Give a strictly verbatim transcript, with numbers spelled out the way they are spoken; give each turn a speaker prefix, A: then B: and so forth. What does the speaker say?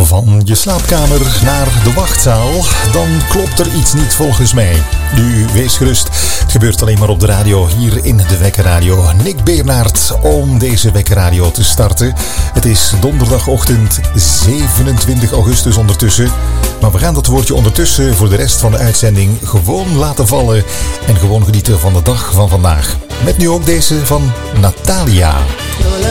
A: Van je slaapkamer naar de wachtzaal, dan klopt er iets niet volgens mij. Nu, wees gerust. Het gebeurt alleen maar op de radio, hier in de Wekkerradio. Nick Beenaert om deze Wekkerradio te starten. Het is donderdagochtend zevenentwintig augustus ondertussen. Maar we gaan dat woordje ondertussen voor de rest van de uitzending gewoon laten vallen. En gewoon genieten van de dag van vandaag. Met nu ook deze van Natalia.